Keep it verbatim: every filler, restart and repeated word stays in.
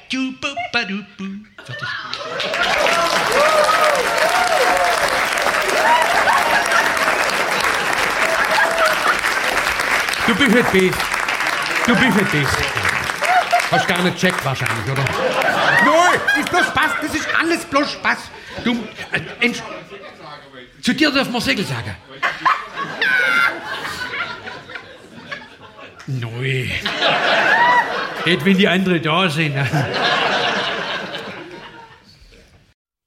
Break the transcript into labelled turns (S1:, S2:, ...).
S1: Fertig. Du bist nicht best. Du bist nicht best. Hast gar nicht gecheckt wahrscheinlich, oder? Nein, das ist bloß Spaß. Das ist alles bloß Spaß. Du, äh, ent- zu dir darf man Segel sagen. Nein. Nicht, wenn die anderen da sind.